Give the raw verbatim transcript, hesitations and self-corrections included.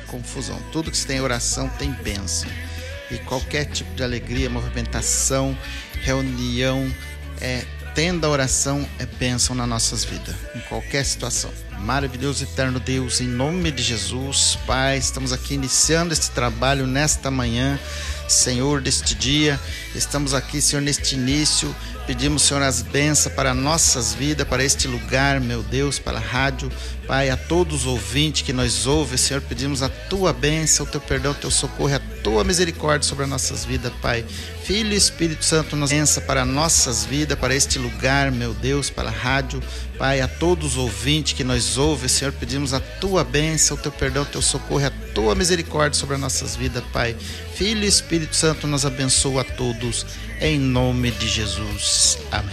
confusão. Tudo que se tem oração tem bênção. E qualquer tipo de alegria, movimentação, reunião, é, tendo a oração, é bênção nas nossas vidas, em qualquer situação. Maravilhoso, eterno Deus, em nome de Jesus, Pai, estamos aqui iniciando este trabalho nesta manhã, Senhor, deste dia. Estamos aqui, Senhor, neste início. Pedimos, Senhor, as bênçãos para nossas vidas, para este lugar, meu Deus, para a rádio. Pai, a todos os ouvintes que nos ouvem, Senhor, pedimos a Tua bênção, o Teu perdão, o Teu socorro, a Tua misericórdia sobre as nossas vidas, Pai. Filho e Espírito Santo, nos bênção para nossas vidas, para este lugar, meu Deus, para a rádio. Pai, a todos os ouvintes que nos ouvem, Senhor, pedimos a Tua bênção, o Teu perdão, o Teu socorro, a Tua misericórdia sobre as nossas vidas, Pai. Filho e Espírito Santo, nos abençoa a todos, em nome de Jesus. Amém.